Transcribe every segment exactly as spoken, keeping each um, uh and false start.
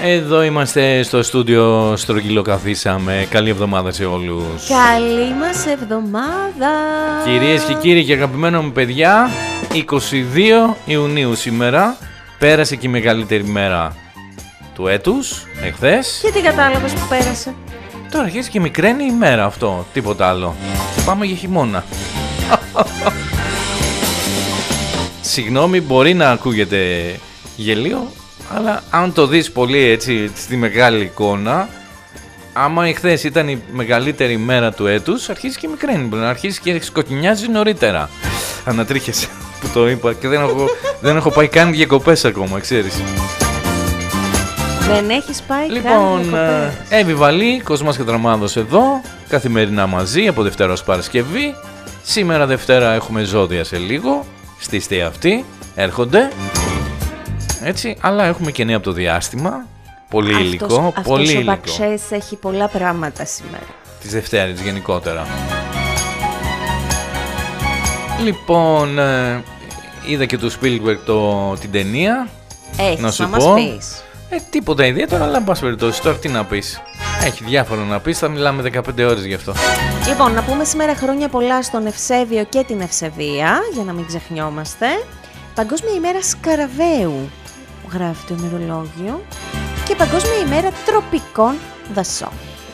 Εδώ είμαστε στο στούντιο, στρογγυλοκαθίσαμε. Καλή εβδομάδα σε όλους. Καλή μας εβδομάδα. Κυρίες και κύριοι και αγαπημένα μου παιδιά, είκοσι δύο Ιουνίου σήμερα. Πέρασε και η μεγαλύτερη μέρα του έτους, εχθές. Και τι κατάλαβες που πέρασε? Τώρα αρχίζει και μικραίνει η μέρα, αυτό, τίποτα άλλο. Πάμε για χειμώνα. Συγγνώμη, μπορεί να ακούγεται γελίο, αλλά αν το δεις πολύ έτσι στη μεγάλη εικόνα, άμα εχθές ήταν η μεγαλύτερη μέρα του έτους, αρχίζει και μικραίνει, μπορεί να αρχίσει και σκοτεινιάζει νωρίτερα. Ανατρίχεσαι που το είπα και δεν έχω, δεν έχω πάει καν διακοπές ακόμα, ξέρεις. Δεν έχεις πάει λοιπόν, καν διακοπές. Εύη Βαλή, Κοσμάς και Δραμάδος εδώ, καθημερινά μαζί από Δευτέρα ως Παρασκευή. Σήμερα Δευτέρα έχουμε ζώδια σε λίγο, στήστε αυτοί, έρχονται. Έτσι, αλλά έχουμε και νέα από το διάστημα. Πολύ αυτός, υλικό, αυτός πολύ ο υλικό. Μπαξές έχει πολλά πράγματα σήμερα. Της Δευτέρης γενικότερα. Λοιπόν, ε, είδα και του Spielberg το, την ταινία. Έχεις να σου να πω. μας πεις. Ε, τίποτα ιδιαίτερο, αλλά εν πάση περιπτώσει, τώρα τι να πεις. Έχει διάφορα να πεις, θα μιλάμε δεκαπέντε ώρες γι' αυτό. Λοιπόν, να πούμε σήμερα χρόνια πολλά στον Ευσέβιο και την Ευσεβία, για να μην ξεχνιόμαστε. Παγκόσμια ημέρα Σκαραβαίου, γράφει το ημερολόγιο. Και Παγκόσμια ημέρα τροπικών δασών.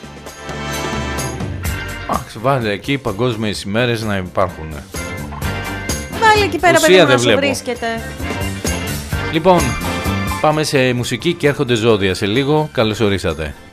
Αχ, βάλε εκεί παγκόσμιες ημέρες να υπάρχουν. Βάλε εκεί πέρα, Ουσία παιδί μου, δεν να σου βλέπω. βρίσκεται. Λοιπόν, πάμε σε μουσική και έρχονται ζώδια σε λίγο. Καλώς ορίσατε.